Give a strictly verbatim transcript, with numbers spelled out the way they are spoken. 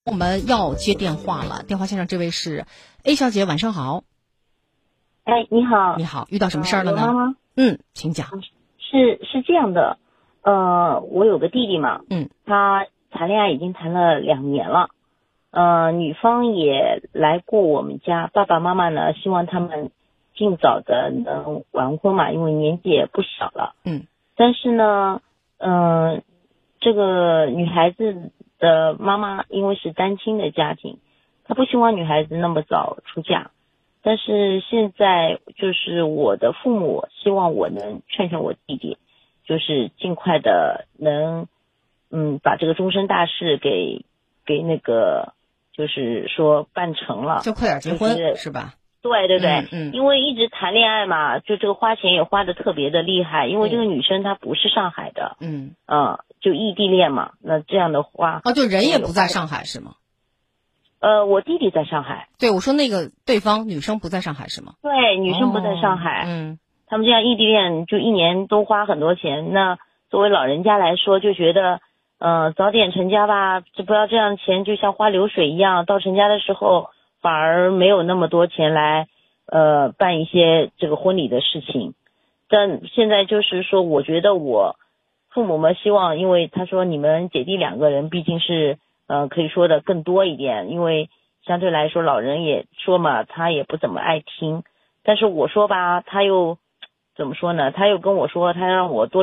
我们要接电话了，电话线上这位是 A 小姐，晚上好。 哎，你好。 你好，遇到什么事儿了呢？ 呃、妈妈， 嗯，请讲。 是是这样的，呃，我有个弟弟嘛， 嗯， 他谈恋爱已经谈了两年了，呃，女方也来过我们家，爸爸妈妈呢希望他们尽早的能完婚嘛，因为年纪也不小了。 嗯， 但是呢，嗯、呃，这个女孩子的妈妈因为是单亲的家庭，她不希望女孩子那么早出嫁。但是现在就是我的父母希望我能劝劝我弟弟，就是尽快的能嗯把这个终身大事给给那个就是说办成了， 就快点结婚、 就是、 是吧？ 对对对、 嗯嗯， 因为一直谈恋爱嘛，就这个花钱也花的特别的厉害，因为这个女生她不是上海的， 嗯呃就异地恋嘛，那这样的话哦，就人也不在上海是吗？ 呃，我弟弟在上海。 对，我说那个对方女生不在上海是吗？ 对，女生不在上海。 哦、嗯， 他们这样异地恋就一年都花很多钱，那作为老人家来说就觉得呃早点成家吧，就不要这样，钱就像花流水一样，到成家的时候反而没有那么多钱来呃办一些这个婚礼的事情。但现在就是说我觉得我父母们希望，因为他说你们姐弟两个人毕竟是呃可以说的更多一点，因为相对来说老人也说嘛，他也不怎么爱听，但是我说吧，他又怎么说呢？他又跟我说，他让我多